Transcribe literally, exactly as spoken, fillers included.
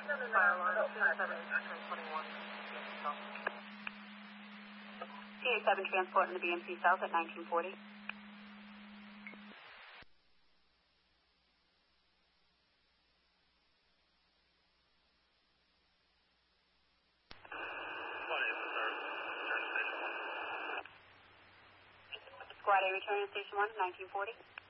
Fire alarm, two seven, twenty-one. P A seven transport in the B M C South at nineteen forty. Squad A returning station one, nineteen forty.